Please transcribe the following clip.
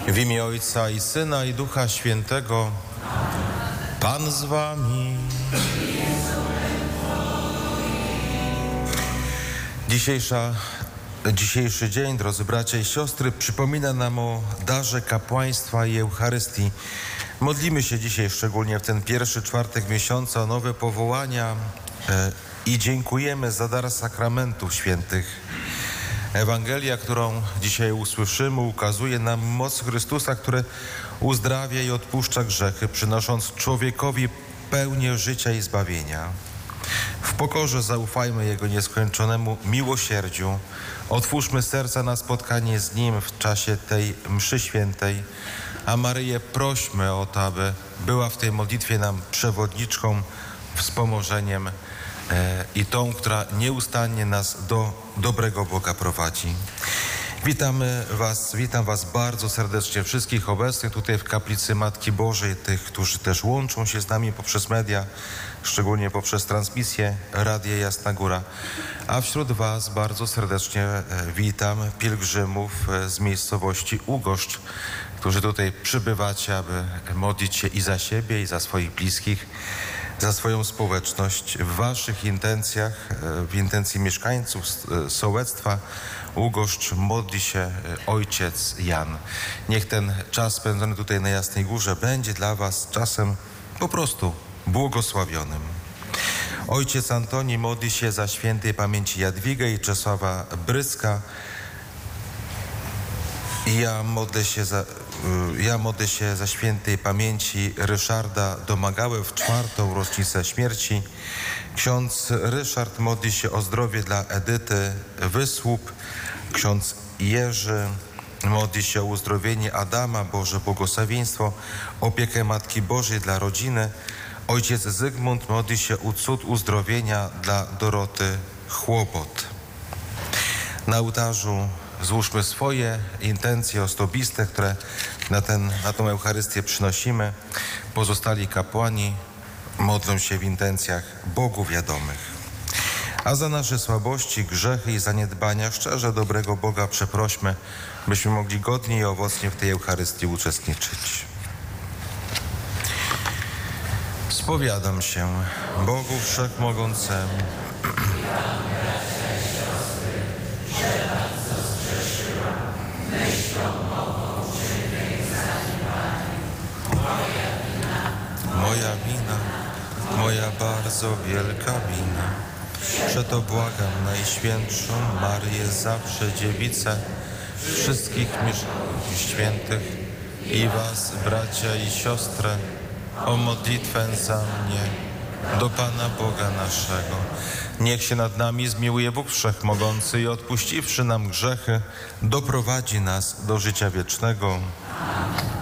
W imię Ojca i Syna i Ducha Świętego. Pan z wami. Dzisiejszy dzień, drodzy bracia i siostry, przypomina nam o darze kapłaństwa i Eucharystii. Modlimy się dzisiaj szczególnie w ten pierwszy czwartek miesiąca o nowe powołania i dziękujemy za dar sakramentów świętych. Ewangelia, którą dzisiaj usłyszymy, ukazuje nam moc Chrystusa, który uzdrawia i odpuszcza grzechy, przynosząc człowiekowi pełnię życia i zbawienia. W pokorze zaufajmy Jego nieskończonemu miłosierdziu. Otwórzmy serca na spotkanie z Nim w czasie tej mszy świętej, a Maryję prośmy o to, aby była w tej modlitwie nam przewodniczką, wspomożeniem i która nieustannie nas do dobrego Boga prowadzi. Witam Was bardzo serdecznie, wszystkich obecnych tutaj w Kaplicy Matki Bożej, tych, którzy też łączą się z nami poprzez media, szczególnie poprzez transmisję Radia Jasna Góra. A wśród Was bardzo serdecznie witam pielgrzymów z miejscowości Ugoszcz, którzy tutaj przybywacie, aby modlić się i za siebie, i za swoich bliskich, za swoją społeczność. W Waszych intencjach, w intencji mieszkańców sołectwa Ugoszcz modli się ojciec Jan. Niech ten czas spędzony tutaj na Jasnej Górze będzie dla Was czasem po prostu błogosławionym. Ojciec Antoni modli się za świętej pamięci Jadwigę i Czesława Bryska. Ja modlę się za świętej pamięci Ryszarda Domagałę w 4. rocznicę śmierci. Ksiądz Ryszard modli się o zdrowie dla Edyty Wysłup. Ksiądz Jerzy modli się o uzdrowienie Adama, Boże błogosławieństwo, opiekę Matki Bożej dla rodziny. Ojciec Zygmunt modli się o cud uzdrowienia dla Doroty Chłopot. Na ołtarzu złóżmy swoje intencje osobiste, które na tą Eucharystię przynosimy. Pozostali kapłani modlą się w intencjach Bogu wiadomych. A za nasze słabości, grzechy i zaniedbania szczerze dobrego Boga przeprośmy, byśmy mogli godnie i owocnie w tej Eucharystii uczestniczyć. Spowiadam się Bogu Wszechmogącemu, moja wina, moja bardzo wielka wina. Przeto błagam Najświętszą Maryję, zawsze Dziewicę, wszystkich świętych i Was, bracia i siostry, o modlitwę za mnie do Pana Boga naszego. Niech się nad nami zmiłuje Bóg Wszechmogący i odpuściwszy nam grzechy, doprowadzi nas do życia wiecznego.